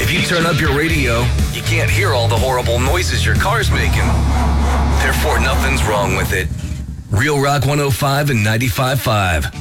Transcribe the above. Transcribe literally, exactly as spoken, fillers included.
If you turn up your radio, you can't hear all the horrible noises your car's making. Therefore, nothing's wrong with it. Real Rock one oh five and ninety-five point five.